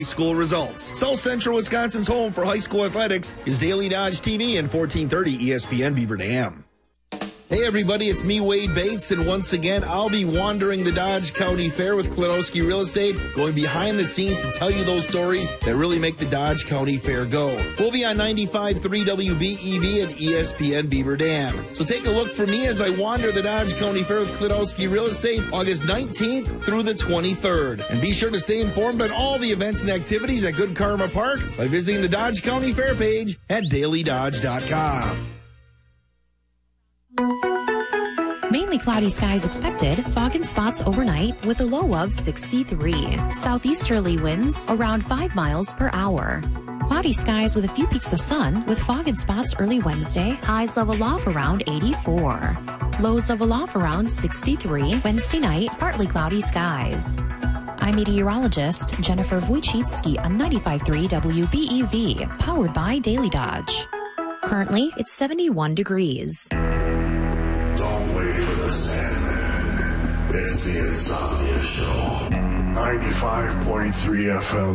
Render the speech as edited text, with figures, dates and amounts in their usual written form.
School results. South Central Wisconsin's home for high school athletics is Daily Dodge TV and 1430 ESPN Beaver Dam. Hey everybody, it's me, Wade Bates, and once again, I'll be wandering the Dodge County Fair with Klonowski Real Estate, going behind the scenes to tell you those stories that really make the Dodge County Fair go. We'll be on 95.3 WBEV and ESPN Beaver Dam. So take a look for me as I wander the Dodge County Fair with Klonowski Real Estate August 19th through the 23rd. And be sure to stay informed on all the events and activities at Good Karma Park by visiting the Dodge County Fair page at dailydodge.com. Mainly cloudy skies expected, fog and spots overnight with a low of 63. Southeasterly winds around 5 miles per hour. Cloudy skies with a few peaks of sun with fog and spots early Wednesday. Highs level off around 84. Lows level off around 63. Wednesday night, partly cloudy skies. I'm meteorologist Jennifer Wojcicki on 95.3 WBEV, powered by Daily Dodge. Currently, it's 71 degrees. Don't wait for the Sandman. It's the Insomnia Show. 95.3 FM.